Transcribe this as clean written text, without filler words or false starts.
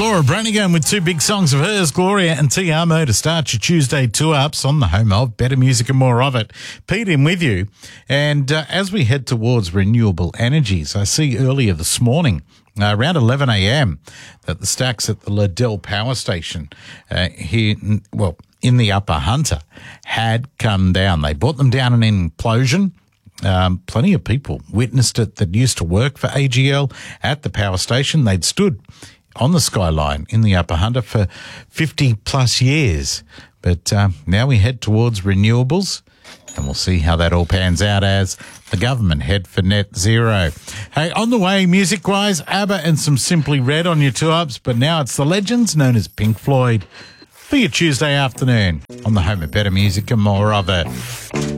Laura Branigan with two big songs of hers, Gloria and TRMO, to start your Tuesday 2-ups on the home of better music and more of it. Pete in with you. And as we head towards renewable energies, I see earlier this morning, around 11 a.m., that the stacks at the Liddell Power Station in the Upper Hunter had come down. They brought them down in an implosion. Plenty of people witnessed it that used to work for AGL at the power station. They'd stood on the skyline in the Upper Hunter for 50 plus years. But now we head towards renewables, and we'll see how that all pans out as the government head for net zero. Hey, on the way, music-wise, ABBA and some Simply Red on your 2-ups, but now it's the legends known as Pink Floyd for your Tuesday afternoon on the home of better music and more of it.